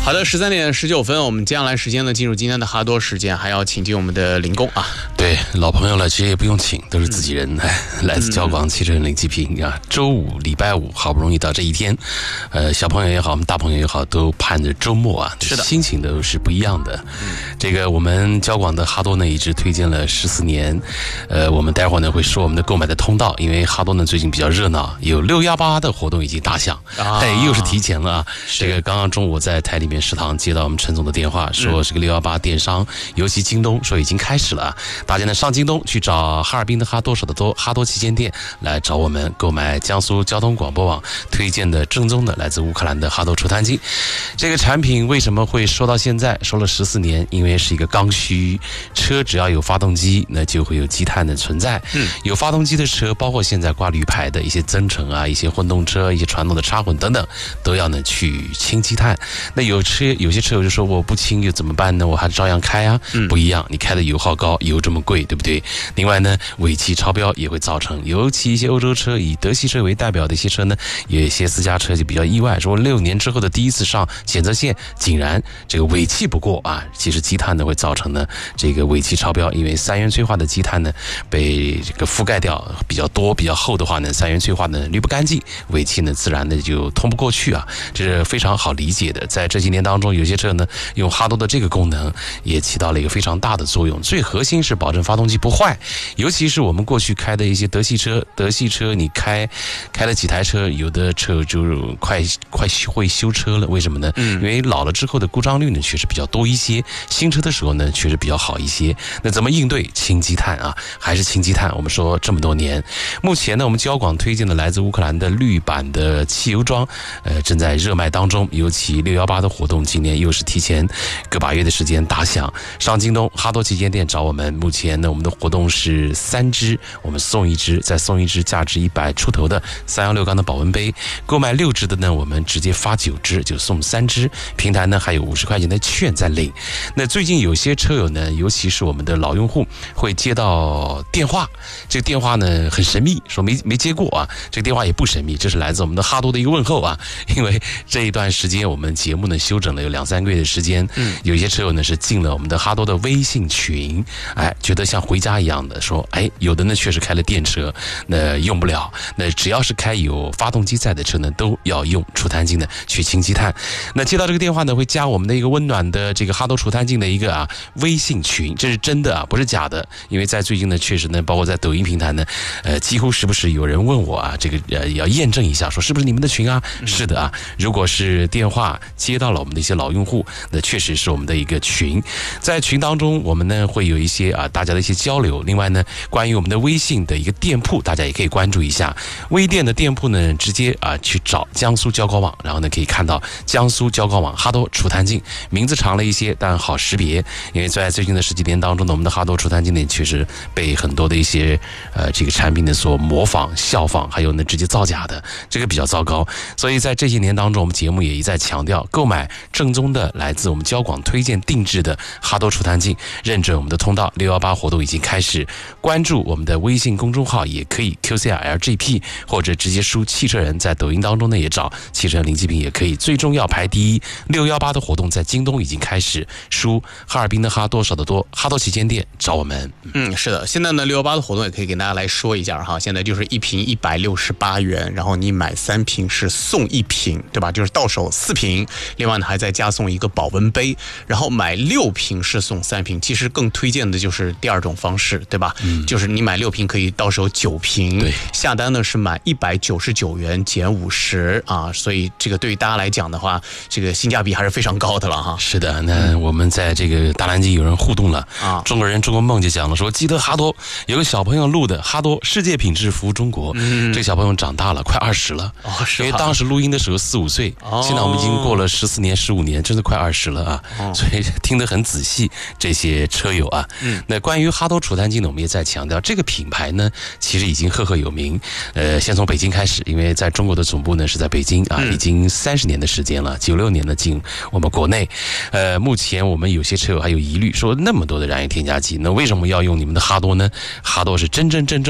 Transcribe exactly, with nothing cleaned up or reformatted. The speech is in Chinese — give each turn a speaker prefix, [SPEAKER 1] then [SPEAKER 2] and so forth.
[SPEAKER 1] 好的，十三点十九分，我们接下来时间呢，进入今天的哈多时间，还要请进我们的林工啊。
[SPEAKER 2] 对，老朋友了，其实也不用请，都是自己人。哎、嗯，来自交广汽车人林继平啊。周五、礼拜五，好不容易到这一天，呃，小朋友也好，我们大朋友也好，都盼着周末啊，
[SPEAKER 1] 是的，
[SPEAKER 2] 心情都是不一样的。嗯、这个我们交广的哈多呢，一直推荐了十四年。呃，我们待会儿呢会说我们的购买的通道，因为哈多呢最近比较热闹，有六幺八的活动已经打响，
[SPEAKER 1] 啊、
[SPEAKER 2] 哎，又是提前了啊。这个刚刚中午在台里面食堂接到我们陈总的电话，说这个六幺八电商，嗯、尤其京东说已经开始了啊，大家呢上京东去找哈尔滨的哈多手的多哈多旗舰店来找我们购买江苏交通广播网推荐的正宗的来自乌克兰的哈多除碳剂。这个产品为什么会说到现在说了十四年？因为是一个刚需，车只要有发动机，那就会有积碳的存在。嗯，有发动机的车，包括现在挂绿牌的一些增程啊，一些混动车，一些传统的插混等等，都要呢去清积碳。那有车有些车友就说我不清又怎么办呢？我还照样开啊。嗯，不一样，你开的油耗高，油这么贵，对不对？另外呢，尾气超标也会造成，尤其一些欧洲车，以德系车为代表的一些车呢，有一些私家车就比较意外，说六年之后的第一次上检测线，竟然这个尾气不过啊。其实积碳呢会造成呢这个尾气超标，因为三元催化的积碳呢被这个覆盖掉比较多比较厚的话呢，三元催化呢滤不干净，尾气呢自然的就通不过去啊，这是非常好理解的。在这几年当中，有些车呢用哈多的这个功能也起到了一个非常大的作用。最核心是保证发动机不坏，尤其是我们过去开的一些德系车，德系车你开开了几台车，有的车就快快会修车了，为什么呢？嗯，因为老了之后的故障率呢确实比较多一些，新车的时候呢确实比较好一些。那怎么应对？清积碳啊，还是清积碳。我们说这么多年，目前呢我们交广推荐的来自乌克兰的绿版的汽油桩，呃正在热卖当中，尤其六幺八的活动今年又是提前个把月的时间打响，上京东哈多旗舰店找我们。目前呢我们的活动是三支，我们送一支，再送一支价值一百出头的三幺六缸的保温杯，购买六支的呢我们直接发九支，就送三支，平台呢还有五十块钱的券在领。那最近有些车友呢，尤其是我们的老用户会接到电话，这个电话呢很神秘，说没没接过啊，这个电话也不神秘，这是来自我们的哈多的一个问候啊。因为这一段时间我们节目呢休整了有两三个月的时间，嗯，有一些车友呢是进了我们的哈多的微信群，哎，觉得像回家一样的，说哎，有的呢确实开了电车，那用不了，那只要是开有发动机在的车呢，都要用除碳净的去清积碳。那接到这个电话呢，会加我们的一个温暖的这个哈多除碳净的一个啊微信群，这是真的啊，不是假的。因为在最近呢，确实呢，包括在抖音平台呢，呃，几乎时不时有人问我啊，这个呃要验证一下，说是不是你们的群啊？嗯、是的啊，如果是电话接到了我们的一些老用户，那确实是我们的一个群。在群当中，我们呢会有一些啊大家的一些交流。另外呢，关于我们的微信的一个店铺，大家也可以关注一下。微店的店铺呢，直接啊去找江苏交高网，然后呢可以看到江苏交高网哈多除碳净，名字长了一些，但好识别。因为在最近的十几年当中呢，我们的哈多除碳净呢确实被很多的一些呃这个产品呢所模仿、效仿，还有呢直接造假的，这个比较糟糕。所以在这些年当中，我们节目也一再强调，购买正宗的来自我们交广推荐定制的哈多除碳净，认准我们的通道，六幺八活动已经开始，关注我们的微信公众号也可以 Q C R L G P， 或者直接输汽车人，在抖音当中呢也找汽车人林继平也可以。最重要排第一，六幺八的活动在京东已经开始，输哈尔滨的哈多少的多哈多旗舰店找我们。
[SPEAKER 1] 嗯，是的，现在呢六幺八的活动也可以给大家来说一下哈，现在就是一瓶一百六十八元，然后你买三瓶是送一瓶，对吧？就是到手四瓶，另外呢还再加送一个保温杯，然后买六瓶是送三瓶。其实更推荐的就是第二种方式，对吧？嗯，就是你买六瓶可以到手九瓶，对，下单呢是满一百九十九元减五十啊，所以这个对于大家来讲的话，这个性价比还是非常高的了哈。
[SPEAKER 2] 是的，那我们在这个大南京有人互动了啊，中国人中国梦就讲了说，记得哈多有个小朋友录的哈多世界品质服务中国，嗯，这个小朋友长大了，快二十了，哦，是因为当时录音的时候四五岁，哦，现在我们已经过了十四年、十五年，真的快二十了啊，哦，所以听得很仔细，这些车友啊，嗯，那关于哈多除碳净呢，我们也在强调，这个品牌呢，其实已经赫赫有名，呃，先从北京开始，因为在中国的总部呢是在北京啊，已经三十年的时间了，九六年的进我们国内，呃，目前我们有些车友还有疑虑，说那么多的燃油添加剂，那为什么要用你们的哈多呢？哈多是真真正正